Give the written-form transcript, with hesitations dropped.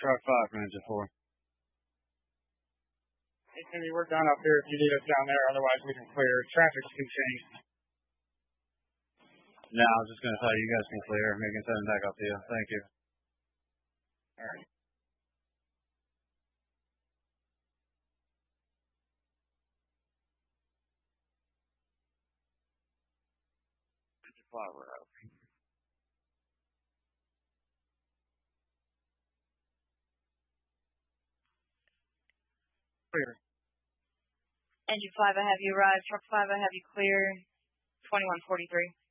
Truck 5 from engine 4. Hey, Timmy, we're done up here if you need us down there. Otherwise, we can clear. Traffic's been changed. No, I was just going to tell you guys can clear. Making 7 back up to you. Thank you. All right. Engine 5, we're out. Clear. Engine 5, I have you arrived. Truck 5, I have you clear. 2143.